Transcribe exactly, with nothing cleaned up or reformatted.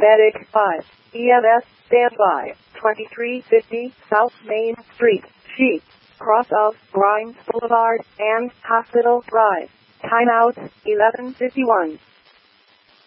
Medic five. E M S, standby. twenty-three fifty South Main Street, Sheets, cross of Grimes Boulevard and Hospital Drive. Timeout, eleven fifty-one.